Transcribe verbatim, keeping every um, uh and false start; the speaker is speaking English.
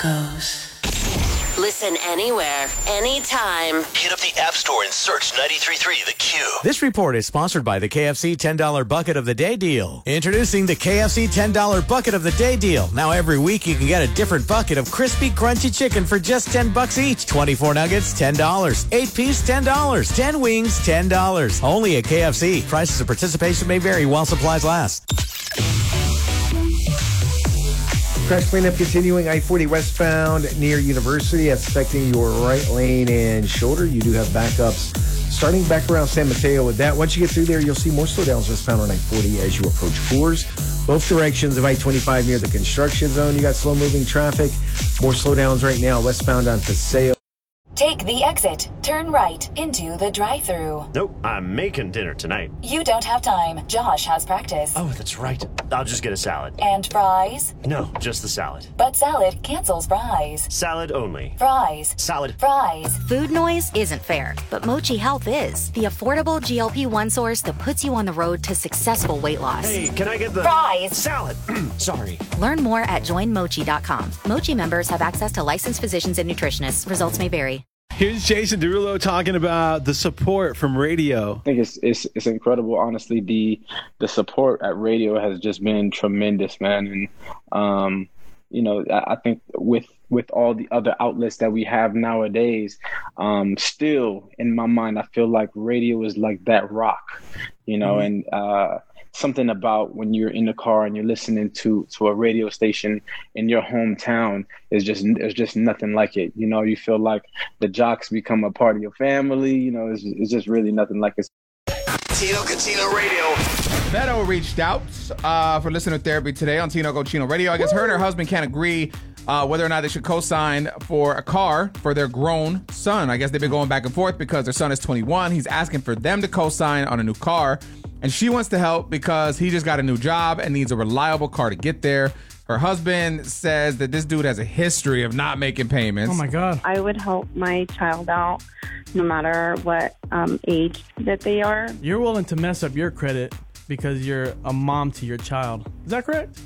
goes. Listen anywhere, anytime. Hit up the App Store and search ninety-three point three The Q. This report is sponsored by the K F C ten dollar Bucket of the Day Deal. Introducing the K F C ten dollar Bucket of the Day Deal. Now every week you can get a different bucket of crispy, crunchy chicken for just ten bucks each. twenty-four nuggets, ten dollars. eight piece, ten dollars. ten wings, ten dollars. Only at K F C. Prices of participation may vary while supplies last. Crash cleanup continuing I forty westbound near University, affecting your right lane and shoulder. You do have backups starting back around San Mateo with that. Once you get through there, you'll see more slowdowns westbound on I forty as you approach Coors. Both directions of I twenty-five near the construction zone. You got slow-moving traffic. More slowdowns right now westbound on Paseo. Take the exit. Turn right into the drive-thru. Nope, I'm making dinner tonight. You don't have time. Josh has practice. Oh, that's right. I'll just get a salad. And fries? No, just the salad. But salad cancels fries. Salad only. Fries. Salad. Fries. Food noise isn't fair, but Mochi Health is. The affordable G L P one source that puts you on the road to successful weight loss. Hey, can I get the... Fries. Salad. Sorry. Learn more at join mochi dot com. Mochi members have access to licensed physicians and nutritionists. Results may vary. Here's Jason Derulo talking about the support from radio. I think it's it's it's incredible. Honestly, the the support at radio has just been tremendous, man. And um, you know, I, I think with with all the other outlets that we have nowadays, um, still in my mind, I feel like radio is like that rock, you know, mm-hmm. and uh, something about when you're in the car and you're listening to to a radio station in your hometown is just there's just nothing like it. You know, you feel like the jocks become a part of your family. You know, it's, it's just really nothing like it. Tino Cochino Radio. Beto reached out uh, for listener therapy today on Tino Cochino Radio. I guess her and her husband can't agree uh, whether or not they should co-sign for a car for their grown son. I guess they've been going back and forth because their son is twenty-one. He's asking for them to co-sign on a new car. And she wants to help because he just got a new job and needs a reliable car to get there. Her husband says that this dude has a history of not making payments. Oh, my God. I would help my child out no matter what um, age that they are. You're willing to mess up your credit because you're a mom to your child. Is that correct?